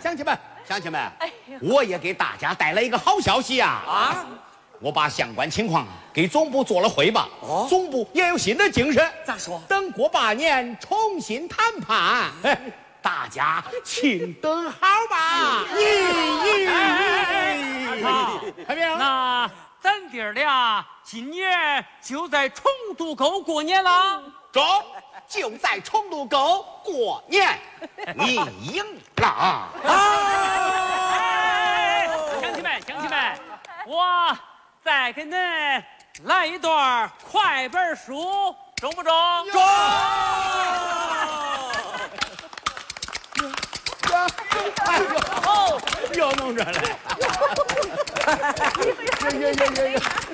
乡亲们，我也给大家带来一个好消息呀！啊，我把相关情况给总部做了汇报，总部也有新的精神。 咋说？ 等过8年重新谈判，大家请等好吧。 还没有？那咱爹俩今年就在崇都沟过年了。 中，就在崇都沟过年，你赢了！ 乡亲们，我再给恁来一段快本书，中不中？ 中！哎呦，又弄出来了！